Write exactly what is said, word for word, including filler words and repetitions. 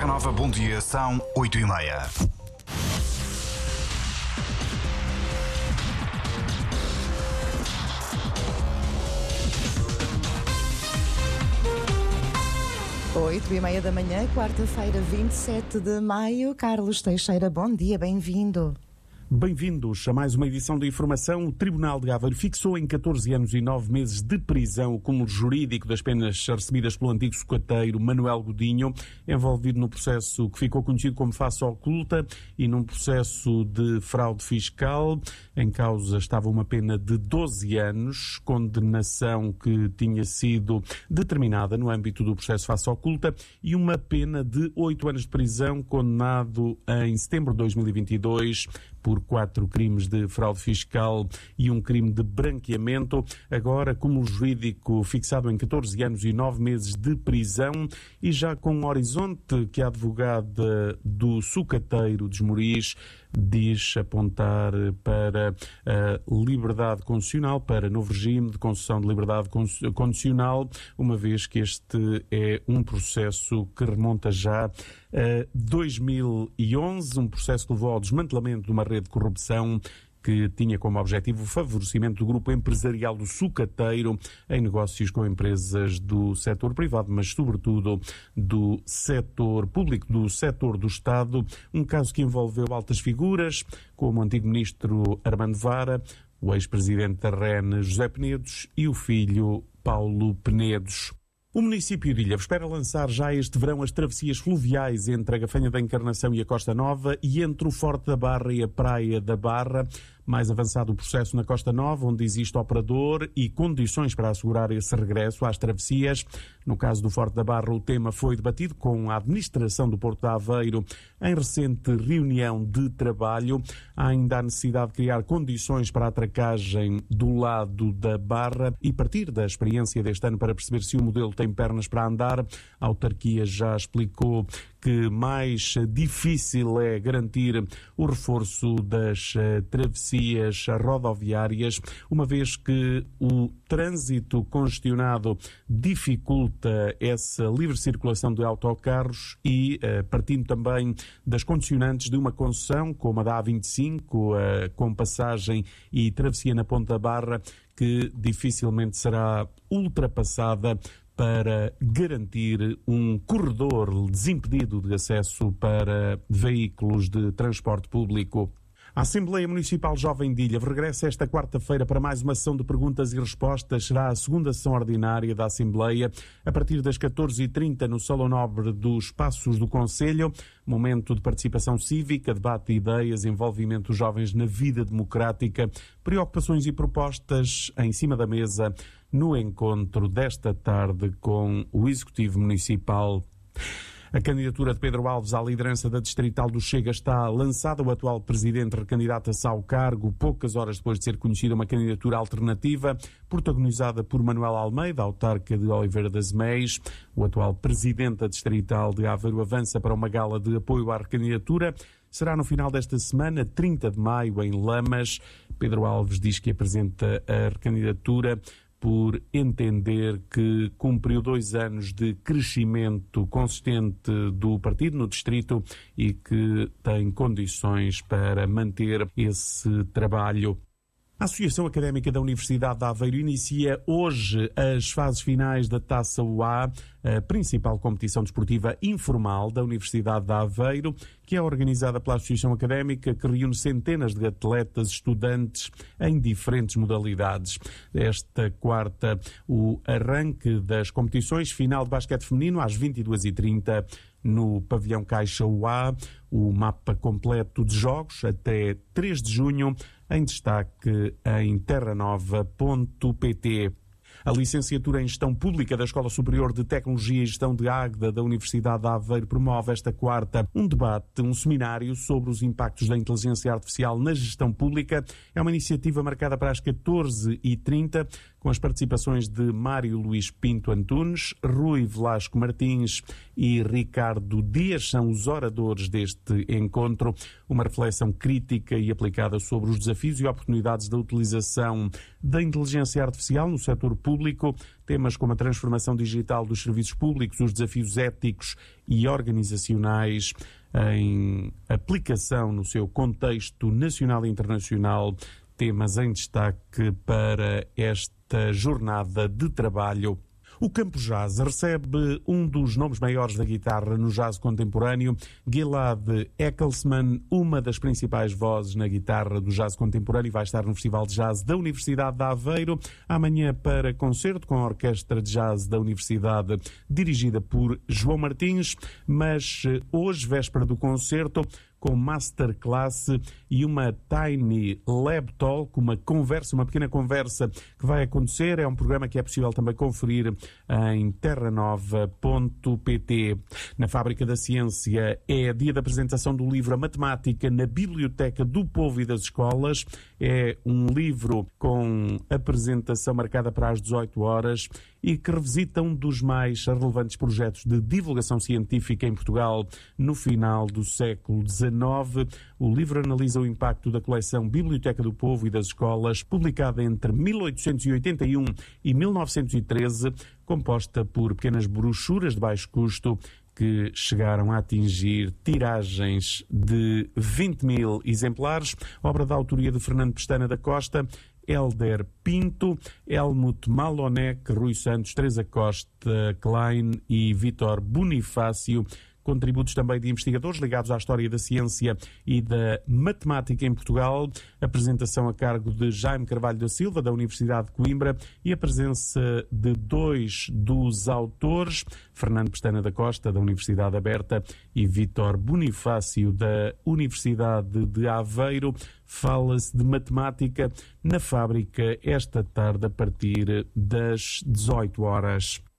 Terra Nova, bom dia, são oito e meia. Oito e meia da manhã, quarta-feira, vinte e sete de maio. Carlos Teixeira, bom dia, bem-vindo. Bem-vindos a mais uma edição de informação. O Tribunal de Aveiro fixou em catorze anos e nove meses de prisão o cúmulo jurídico das penas recebidas pelo antigo sucateiro Manuel Godinho, envolvido no processo que ficou conhecido como Face Oculta e num processo de fraude fiscal. Em causa estava uma pena de doze anos, condenação que tinha sido determinada no âmbito do processo Face Oculta, e uma pena de oito anos de prisão, condenado em setembro de dois mil e vinte e dois por quatro crimes de fraude fiscal e um crime de branqueamento. Agora, cúmulo jurídico fixado em catorze anos e nove meses de prisão, e já com um horizonte que a advogada do sucateiro de Esmoriz diz apontar para a liberdade condicional, para novo regime de concessão de liberdade condicional, uma vez que este é um processo que remonta já a dois mil e onze, um processo que levou ao desmantelamento de uma rede de corrupção que tinha como objetivo o favorecimento do grupo empresarial do sucateiro em negócios com empresas do setor privado, mas sobretudo do setor público, do setor do Estado. Um caso que envolveu altas figuras, como o antigo ministro Armando Vara, o ex-presidente da R E N José Penedos e o filho Paulo Penedos. O município de Ilha espera lançar já este verão as travessias fluviais entre a Gafanha da Encarnação e a Costa Nova e entre o Forte da Barra e a Praia da Barra. Mais avançado o processo na Costa Nova, onde existe operador e condições para assegurar esse regresso às travessias. No caso do Forte da Barra, o tema foi debatido com a administração do Porto de Aveiro em recente reunião de trabalho. Há ainda a necessidade de criar condições para a atracagem do lado da Barra e partir da experiência deste ano para perceber se o modelo tem pernas para andar. A autarquia já explicou que mais difícil é garantir o reforço das travessias rodoviárias, uma vez que o trânsito congestionado dificulta essa livre circulação de autocarros e, partindo também das condicionantes de uma concessão, como a da A vinte e cinco, com passagem e travessia na Ponta da Barra, que dificilmente será ultrapassada para garantir um corredor desimpedido de acesso para veículos de transporte público. A Assembleia Municipal Jovem de Ilha regressa esta quarta-feira para mais uma sessão de perguntas e respostas. Será a segunda sessão ordinária da Assembleia, a partir das catorze e trinta no Salão Nobre dos Passos do Concelho. Momento de participação cívica, debate de ideias, envolvimento dos jovens na vida democrática, preocupações e propostas em cima da mesa no encontro desta tarde com o Executivo Municipal. A candidatura de Pedro Alves à liderança da Distrital do Chega está lançada. O atual presidente recandidata-se ao cargo poucas horas depois de ser conhecida uma candidatura alternativa, protagonizada por Manuel Almeida, autarca de Oliveira das Meias. O atual presidente da Distrital de Aveiro avança para uma gala de apoio à recandidatura. Será no final desta semana, trinta de maio, em Lamas. Pedro Alves diz que apresenta a recandidatura por entender que cumpriu dois anos de crescimento consistente do partido no distrito e que tem condições para manter esse trabalho. A Associação Académica da Universidade de Aveiro inicia hoje as fases finais da Taça U A, a principal competição desportiva informal da Universidade de Aveiro, que é organizada pela Associação Académica, que reúne centenas de atletas, estudantes em diferentes modalidades. Esta quarta, o arranque das competições, final de basquete feminino às vinte e duas e trinta no pavilhão Caixa U A, o mapa completo de jogos até três de junho, em destaque em terranova ponto pt. A licenciatura em Gestão Pública da Escola Superior de Tecnologia e Gestão de Águeda da Universidade de Aveiro promove esta quarta um debate, um seminário sobre os impactos da inteligência artificial na gestão pública. É uma iniciativa marcada para as catorze e trinta, com as participações de Mário Luís Pinto Antunes, Rui Velasco Martins e Ricardo Dias, são os oradores deste encontro. Uma reflexão crítica e aplicada sobre os desafios e oportunidades da utilização da inteligência artificial no setor público público. Temas como a transformação digital dos serviços públicos, os desafios éticos e organizacionais em aplicação no seu contexto nacional e internacional. Temas em destaque para esta jornada de trabalho. O Campo Jazz recebe um dos nomes maiores da guitarra no jazz contemporâneo, Gilad Ecclesman, uma das principais vozes na guitarra do jazz contemporâneo, vai estar no Festival de Jazz da Universidade de Aveiro, amanhã para concerto com a Orquestra de Jazz da Universidade, dirigida por João Martins, mas hoje, véspera do concerto, com masterclass e uma Tiny Lab Talk, uma conversa, uma pequena conversa que vai acontecer. É um programa que é possível também conferir em terra nova ponto pt. Na Fábrica da Ciência é dia da apresentação do livro A Matemática na Biblioteca do Povo e das Escolas. É um livro com apresentação marcada para as dezoito horas e que revisita um dos mais relevantes projetos de divulgação científica em Portugal no final do século dezenove. O livro analisa o impacto da coleção Biblioteca do Povo e das Escolas, publicada entre mil oitocentos e oitenta e um e mil novecentos e treze, composta por pequenas brochuras de baixo custo que chegaram a atingir tiragens de vinte mil exemplares, obra da autoria de Fernando Pestana da Costa, Hélder Pinto, Helmut Malonek, Rui Santos, Teresa Costa Klein e Vítor Bonifácio. Contributos também de investigadores ligados à história da ciência e da matemática em Portugal. Apresentação a cargo de Jaime Carvalho da Silva, da Universidade de Coimbra, e a presença de dois dos autores, Fernando Pestana da Costa, da Universidade Aberta, e Vítor Bonifácio, da Universidade de Aveiro. Fala-se de matemática na Fábrica esta tarde a partir das dezoito horas.